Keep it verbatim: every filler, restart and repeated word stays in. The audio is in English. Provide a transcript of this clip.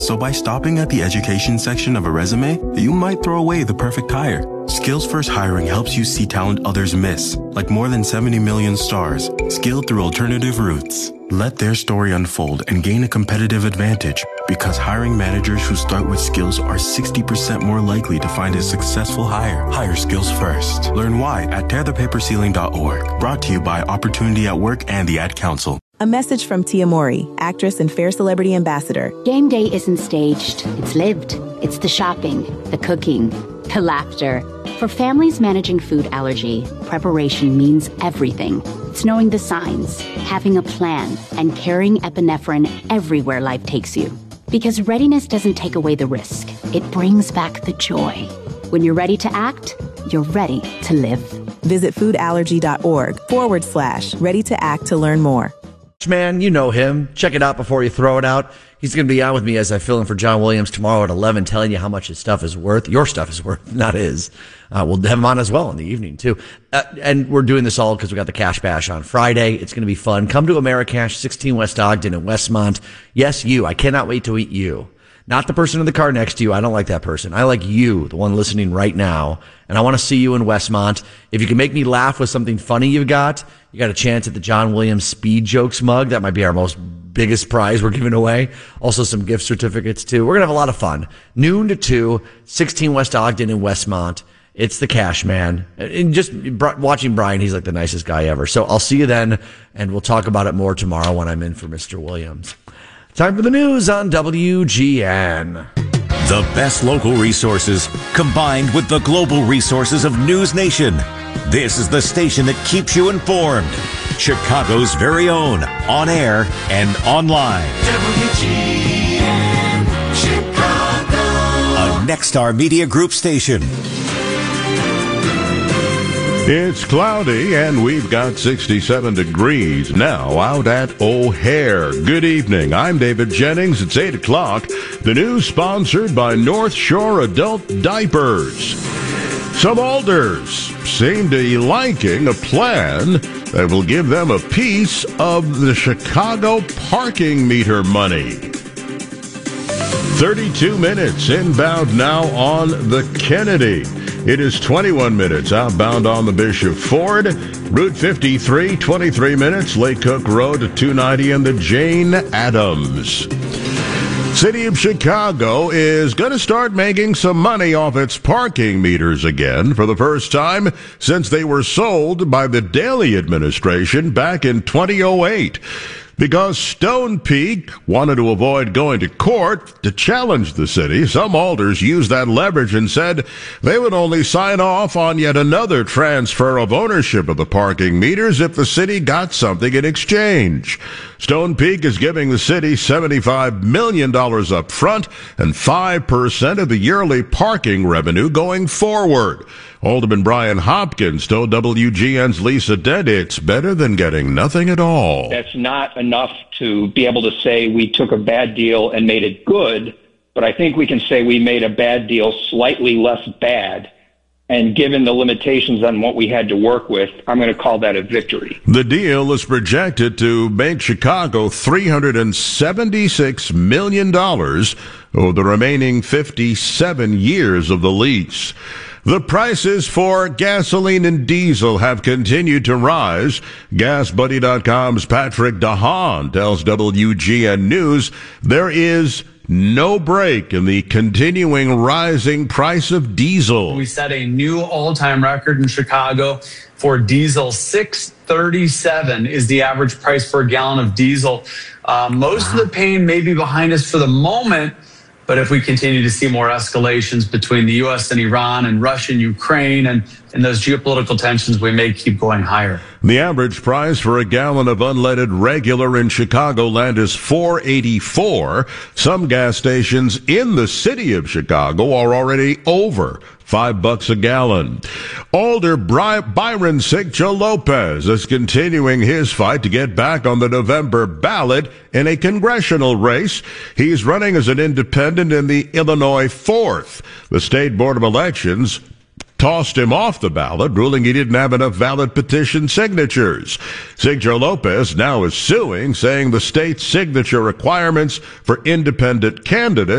So by stopping at the education section of a resume, you might throw away the perfect hire. Skills First Hiring helps you see talent others miss, like more than seventy million stars, skilled through alternative routes. Let their story unfold and gain a competitive advantage, because hiring managers who start with skills are sixty percent more likely to find a successful hire. Hire skills first. Learn why at tear the paper ceiling dot org. Brought to you by Opportunity at Work and the Ad Council. A message from Tia Mori, actress and Fair Celebrity Ambassador. Game day isn't staged. It's lived. It's the shopping, the cooking, the laughter. For families managing food allergy, preparation means everything. It's knowing the signs, having a plan, and carrying epinephrine everywhere life takes you. Because readiness doesn't take away the risk. It brings back the joy. When you're ready to act, you're ready to live. Visit foodallergy.org forward slash ready to act to learn more. Man, you know him. Check it out before you throw it out. He's going to be on with me as I fill in for John Williams tomorrow at eleven, telling you how much his stuff is worth. Your stuff is worth, not his. Uh, we'll have him on as well in the evening, too. Uh, and we're doing this all because we got the Cash Bash on Friday. It's going to be fun. Come to Americash, sixteen West Ogden in Westmont. Yes, you. I cannot wait to eat you. Not the person in the car next to you. I don't like that person. I like you, the one listening right now. And I want to see you in Westmont. If you can make me laugh with something funny you've got, you got a chance at the John Williams Speed Jokes mug. That might be our most biggest prize we're giving away. Also some gift certificates, too. We're going to have a lot of fun. Noon to two, sixteen West Ogden in Westmont. It's the Cash Man. And just watching Brian, he's like the nicest guy ever. So I'll see you then, and we'll talk about it more tomorrow when I'm in for Mister Williams. Time for the news on W G N. The best local resources combined with the global resources of News Nation. This is the station that keeps you informed. Chicago's very own, on air and online. W G N Chicago. A Nexstar Media Group station. It's cloudy, and we've got sixty-seven degrees now out at O'Hare. Good evening. I'm David Jennings. It's eight o'clock. The news sponsored by North Shore Adult Diapers. Some alders seem to be liking a plan that will give them a piece of the Chicago parking meter money. thirty-two minutes inbound now on the Kennedy. It is twenty-one minutes outbound on the Bishop Ford. Route fifty-three, twenty-three minutes. Lake Cook Road to two ninety and the Jane Addams. City of Chicago is going to start making some money off its parking meters again for the first time since they were sold by the Daley administration back in two thousand eight. Because Stone Peak wanted to avoid going to court to challenge the city, some alders used that leverage and said they would only sign off on yet another transfer of ownership of the parking meters if the city got something in exchange. Stone Peak is giving the city seventy-five million dollars up front and five percent of the yearly parking revenue going forward. Alderman Brian Hopkins told W G N's Lisa Dent it's better than getting nothing at all. That's not enough to be able to say we took a bad deal and made it good, but I think we can say we made a bad deal slightly less bad. And given the limitations on what we had to work with, I'm going to call that a victory. The deal is projected to make Chicago three hundred seventy-six million dollars over the remaining fifty-seven years of the lease. The prices for gasoline and diesel have continued to rise. Gas Buddy dot com's Patrick DeHaan tells W G N News there is no break in the continuing rising price of diesel. We set a new all-time record in Chicago for diesel. six thirty-seven is the average price for a gallon of diesel. Uh, most wow. of the pain may be behind us for the moment, but if we continue to see more escalations between the U S and Iran and Russia and Ukraine and, and those geopolitical tensions, we may keep going higher. The average price for a gallon of unleaded regular in Chicagoland is four eighty-four. Some gas stations in the city of Chicago are already over five bucks a gallon. Alder Bry- Byron Siccha Lopez is continuing his fight to get back on the November ballot in a congressional race. He's running as an independent in the Illinois fourth. The State Board of Elections tossed him off the ballot, ruling he didn't have enough valid petition signatures. Sigjo Lopez now is suing, saying the state's signature requirements for independent candidates